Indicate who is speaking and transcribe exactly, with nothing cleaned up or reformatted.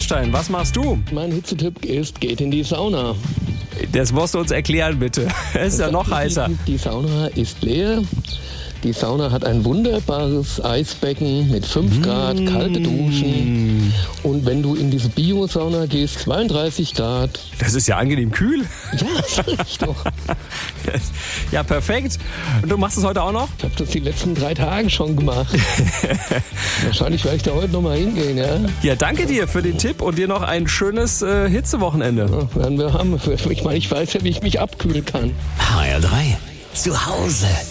Speaker 1: Baustein, was machst du?
Speaker 2: Mein Hitzetipp ist, geht in die Sauna.
Speaker 1: Das musst du uns erklären, bitte. Es ist ja noch heißer.
Speaker 2: Die Sauna ist leer. Die Sauna hat ein wunderbares Eisbecken mit fünf Grad, kalte Duschen. Und wenn du in diese Bio-Sauna gehst, zweiunddreißig Grad.
Speaker 1: Das ist ja angenehm kühl.
Speaker 2: Ja, sag ich doch.
Speaker 1: Ja, perfekt. Und du machst es heute auch noch?
Speaker 2: Ich habe das die letzten drei Tage schon gemacht. Wahrscheinlich werde ich da heute nochmal hingehen, ja?
Speaker 1: Ja, danke dir für den Tipp und dir noch ein schönes äh, Hitzewochenende.
Speaker 2: Ja, werden wir haben. Ich meine, ich weiß ja, wie ich mich abkühlen kann.
Speaker 3: H R drei. Zu Hause.